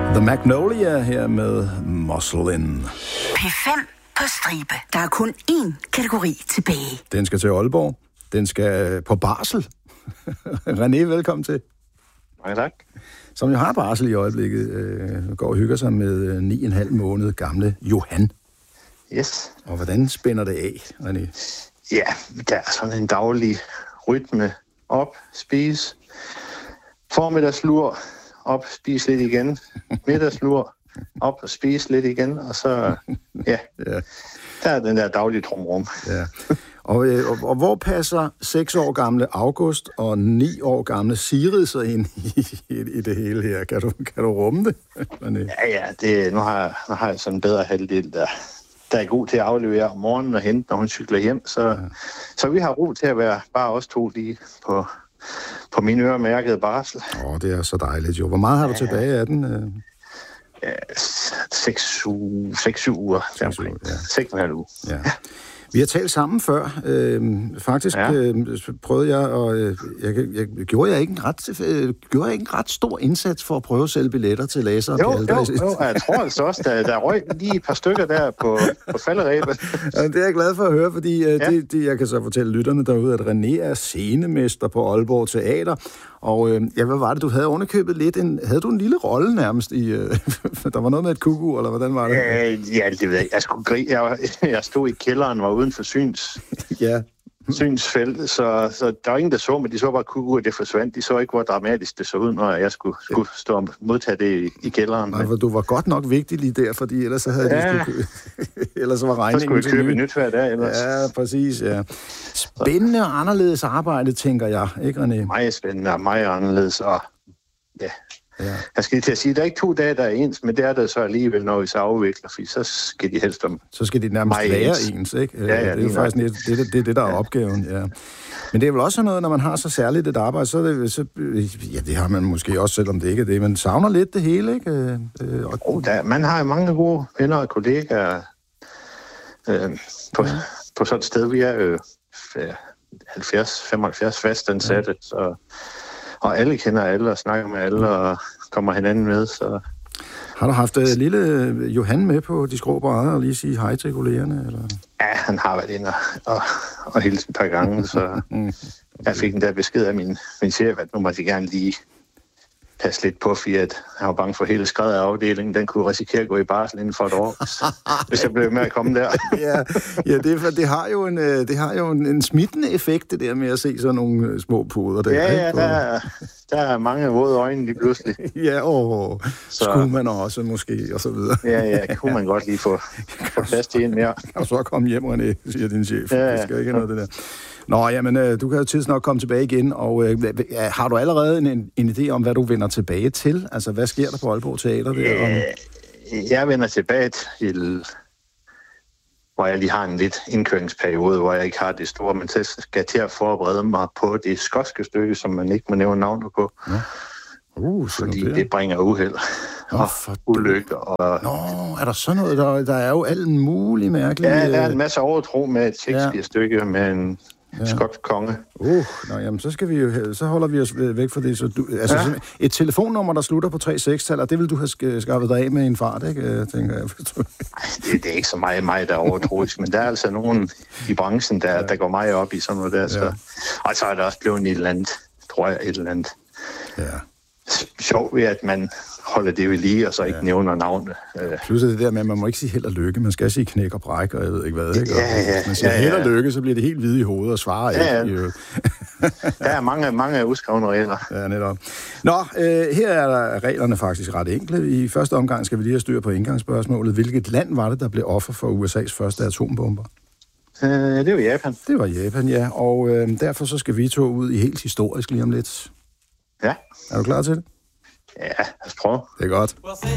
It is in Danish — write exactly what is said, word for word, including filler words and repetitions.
The Magnolia her med Muslin. P fem på stribe. Der er kun én kategori tilbage. Den skal til Aalborg. Den skal på barsel. René, velkommen til. Mange tak. Som jo har barsel i øjeblikket, øh, går og hygger sig med ni og en halv måned gamle Johan. Yes. Og hvordan spænder det af, René? Ja, der er sådan en daglig rytme. Op, spise. Formiddagslur. Op, spise lidt igen. Middagslur. Op og spise lidt igen. Og så, ja, ja. Der er den der daglige trumrum. Ja. Og, øh, og, og hvor passer seks år gamle August og ni år gamle Sigrid så ind i, i, i det hele her? Kan du, kan du rumme det? Ja, ja, det, nu, har jeg, nu har jeg sådan en bedre halvdel, der, der er god til at aflevere om morgenen og hente, når hun cykler hjem. Så, ja. så vi har ro til at være bare os to lige på, på min øremærkede barsel. Åh, det er så dejligt jo. Hvor meget har du ja. tilbage af den? Ja, seks, uge, seks, syv uger. Seks, uger, ja. Seks og en halv uge. Ja. Vi har talt sammen før. Øhm, faktisk ja. øh, prøvede jeg, og øh, jeg, jeg, gjorde jeg ikke en ret, øh, gjorde jeg ikke en ret stor indsats for at prøve at sælge billetter til læsere? Jo, jo, jo, jeg tror altså også, der, der røg lige et par stykker der på, på falderæbet. Ja, det er jeg glad for at høre, fordi øh, ja. det, det, jeg kan så fortælle lytterne derude, at René er scenemester på Aalborg Teater. Og øh, ja, hvad var det, du havde underkøbet lidt? En, havde du en lille rolle nærmest i... Øh, der var noget med et kuku, eller hvordan var det? Øh, ja, det ved jeg. Jeg, skulle grine. jeg, jeg stod i kælderen, var uden for syns. ja. synsfelt, så, så der var ingen, der så, men de så bare kuku, og det forsvandt. De så ikke, hvor dramatisk det så ud, når jeg skulle, skulle stå og modtage det i, i kælderen. Nej, for du var godt nok vigtig lige der, fordi ellers så havde ja. de skulle ellers så var regningen... Så skulle vi købe nyt hver dag ellers. Ja, præcis, ja. Spændende og anderledes arbejde, tænker jeg, ikke René? Meget spændende og meget anderledes, og ja... Ja. Jeg skal lige til at sige, at der er ikke to dage, der er ens, men det er der så alligevel, når vi så afvikler, for så skal de helst om... Så skal de nærmest være ens, ens ikke? Ja, ja, det er jo faktisk det, det, det, det, der er ja. opgaven, ja. Men det er vel også noget, når man har så særligt et arbejde, så er det... Så, ja, det har man måske også, selvom det ikke er det, men savner lidt det hele, ikke? Øh, og... oh, der, man har jo mange gode venner og kollegaer øh, på, ja. på sådan et sted, vi er jo øh, halvfjerds femoghalvfjerds fastansatte, ja. så... Og alle kender alle og snakker med alle og kommer hinanden med, så... Har du haft uh, lille Johan med på de skrå brædder og lige sige hej til kollegerne, eller? Ja, han har været inde og, og, og hilst et par gange, så jeg fik en der besked af min, min chef, at nu må de gerne lige passe lidt på, fordi at han var bange for hele skredet af afdelingen. Den kunne risikere at gå i barsel inden for et år, hvis jeg blev med at komme der. ja, ja det, det har jo, en, det har jo en, en smittende effekt, det der med at se sådan nogle små puder. Der, ja, ja, der er, der er mange våde øjne lige pludselig. ja, og så skulle man også måske, og så videre. ja, ja, kunne man godt lige få, få plads til en mere. Og så komme hjem, René, siger din chef. Ja, ja. Det skal ikke noget, det der. Nå, jamen, øh, du kan jo tidsnok komme tilbage igen, og øh, har du allerede en, en idé om, hvad du vender tilbage til? Altså, hvad sker der på Aalborg Teater? Der, om... Jeg vender tilbage til, hvor jeg lige har en lidt indkøringsperiode, hvor jeg ikke har det store, men så skal jeg til at forberede mig på det skotske stykke, som man ikke må nævne navnet på. Ja. Uh, fordi det, det bringer uheld og ulykker. Og... Nå, er der sådan noget? Der, der er jo alt muligt mærkeligt. Ja, der er en masse overtro med et Shakespeare-stykke ja. med en ja. skotsk konge. Uh, nå, jamen, så, skal vi jo, så holder vi os væk fra det. Så du, altså, ja. Et telefonnummer, der slutter på tre seks-tal, og det vil du have skaffet dig af med en fart, ikke? Tænker jeg. det, det er ikke så meget mig, der er overtroisk, men der er altså nogen i branchen, der, ja. der går meget op i sådan noget der. Så. Ja. Og så er der også blevet et eller andet, tror jeg, et eller andet. Ja. Sjovt ved, at man holder det ved lige, og så ikke ja. nævner navnet. Plus det der med, at man må ikke sige held og lykke. Man skal sige knæk og bræk, og jeg ved ikke hvad. Ikke? Ja, ja, Hvis man siger ja, ja. held og lykke, så bliver det helt hvide i hovedet og svarer ja, ikke. Ja. Der er mange, mange uskrevne regler. Ja, netop. Nå, øh, her er der reglerne faktisk ret enkle. I første omgang skal vi lige have styr på indgangsspørgsmålet. Hvilket land var det, der blev offer for U S A's første atombomber? Øh, det var Japan. Det var Japan, ja. Og øh, derfor så skal vi to ud i helt historisk lige om lidt. Ja. Er du klar til det? Ja, lad os prøve. Det er godt.